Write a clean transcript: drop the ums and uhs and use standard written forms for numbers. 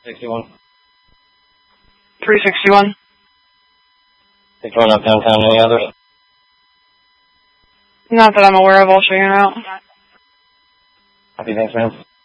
61. 361. They going up downtown, any others? Not that I'm aware of, I'll show you out. Happy, thanks, man.